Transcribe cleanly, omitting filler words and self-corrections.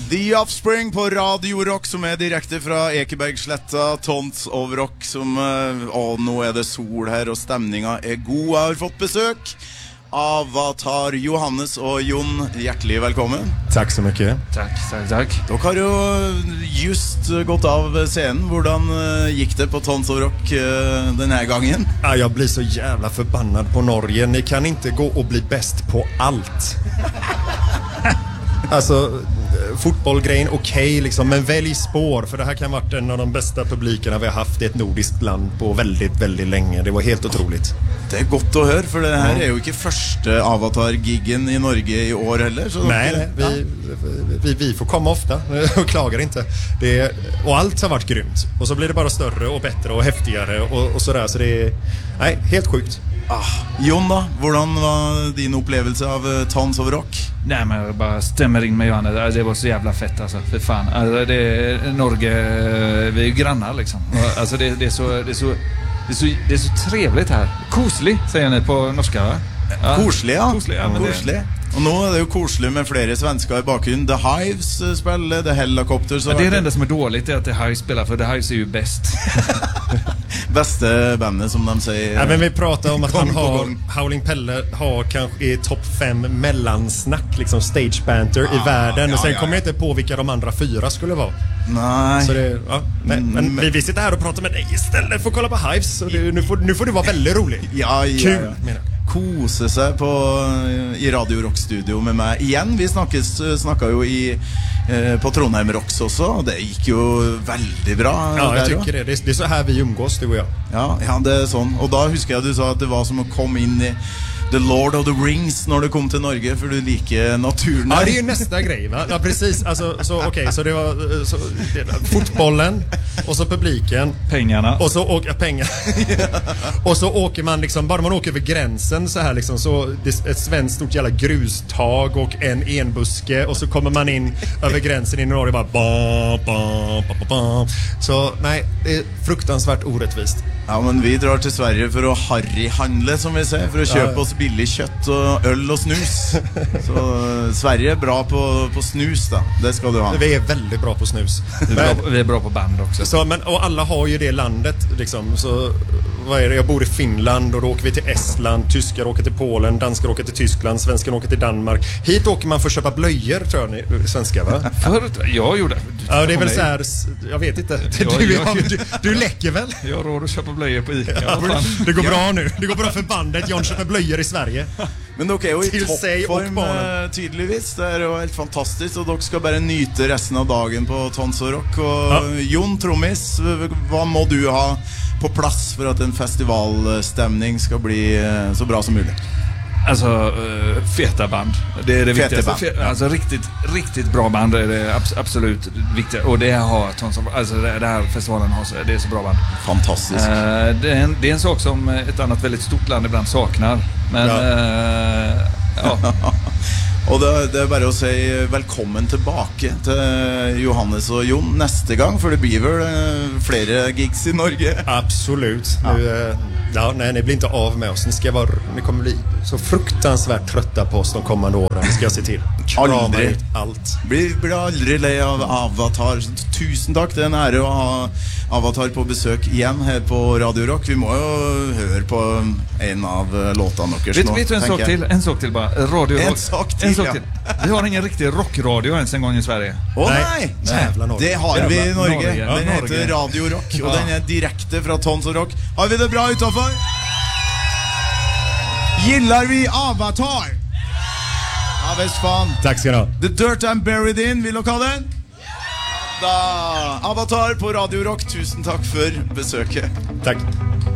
The Offspring på Radio Rock, som er direkte fra Ekebergsletta. Tons of Rock som nå er det sol her og stemninga er god. Jeg har fått besøk Avatar Johannes og Jon. Hjertelig velkommen. Tack så mycket. Tack. Dere har jo just gått av scenen. Hvordan gick det på Tons of Rock denne gangen? Ja, jag blir så jävla förbannad på Norge. Ni kan inte gå och bli bäst på allt. Alltså, fotbollgrejen okej, liksom, men välj spår, för det här kan ha varit en av de bästa publikerna vi har haft i ett nordiskt land på väldigt, väldigt länge. Det var helt otroligt. Det är gott att höra, för det här är ju inte första Avatar-giggen i Norge i år heller. Så nej, vi får komma ofta och klagar inte. Och allt har varit grymt. Och så blir det bara större och bättre och häftigare och sådär. Så det är helt sjukt. Jon då, hvordan var din upplevelse av Tons of Rock? Nej, men jag bara stämmer in med Johannes. Alltså, det var så jävla fett alltså, för fan. Alltså, det är Norge, vi är ju grannar liksom. Alltså det är så trevligt här. Koselig, säger ni på norska, va? Ja. Koselig, ja. Koselig. Og nå er det jo koselig med flere svensker i bakgrunnen. The Hives spiller, The Helicopters. Ja, det är det enda som är dåligt, är att The Hives spelar, för The Hives är ju bäst. Bästa bandet, som de säger. Ja, men vi pratar om att Howling Pelle har kanske i topp 5 mellansnack, liksom stage banter i världen. Och sen kommer jag inte på vilka de andra 4 skulle vara. Nej. Så det, men vi sitter här och pratar med dig istället för att kolla på Hives. Så nu får du vara väldigt rolig. Kul, menar jag. Kose seg i Radio Rock Studio med meg igjen. Vi snakket jo på Trondheim Rocks også, og det gikk jo veldig bra. Ja, jeg tykker det. Det er så her vi umgås, du og jeg. Ja, det er sånn. Og da husker jeg du sa at det var som å komme inn i The Lord of the Rings när du kom till Norge, för du liker naturen. Ja, det är ju nästa grej, va? Ja, precis. Alltså, så det var fotbollen och så publiken, pengarna och så pengar. Och så åker man liksom, bara man åker över gränsen så här liksom, så det är ett svenskt stort jävla grustag och en enbuske, och så kommer man in över gränsen i Norge bara Så nej, det är fruktansvärt orättvist. Ja, men vi drar till Sverige för att harryhandle, som vi säger, för att köpa oss billig kött och öl och snus. Så Sverige är bra på snus då. Det ska du ha. Vi är väldigt bra på snus. Vi är bra på band också. Så, och alla har ju det landet liksom. Så vad är det? Jag bor i Finland och då åker vi till Estland, tyskar åker till Polen, danskar åker till Tyskland, svenskar åker till Danmark. Hit åker man för att köpa blöjor, tror jag ni svenskar, va? Jag gjorde. Ja, det är väl så här, jag vet inte. Du läcker väl? Jag har råd att köpa blöjor på Ica. Det går bra nu. Det går bra för bandet. John köper blöjor i Sverige. Men dere er jo i toppform tydeligvis. Det er jo helt fantastisk. Og dere skal bare nyte resten av dagen på Tons of Rock. Og Jon Trommis, hva må du ha på plass för att en festivalstämning ska bli så bra som möjligt? Alltså feta band. Det är det viktigaste. Alltså riktigt bra band är det absolut viktiga. Och det har alltså det här festivalen har, det är så bra band. Fantastiskt. Det är en sak som ett annat väldigt stort land ibland saknar. Men Och det är bara att säga välkommen tillbaka till Johannes och Jon nästa gång, för det blir väl flera gigs i Norge. Absolut. Nej, ni blir inte av med oss. Ni kommer bli så fruktansvärt trötta på oss de kommande åren. Det ska jag se till. Krama ut allt. Blir aldrig lei av Avatar. Tusen tack, det är en ära att ha Avatar på besök igen här på Radio Rock. Vi må ju höra på en av låtarna också. Vet du en sak till bara. Radio Rock. En sak till. Vi har ingen riktig rockradio ens en gång i Sverige. Nej. Det har vi i Norge. Den heter Radio Rock, och den är direkt från Tons of Rock. Har vi det bra utanför? Gillar vi Avatar? Ja, visst fan. Tack ska du ha. The Dirt I'm Buried In, vill du ha den? Da, Avatar på Radio Rock. Tusen tack för besöket. Tack.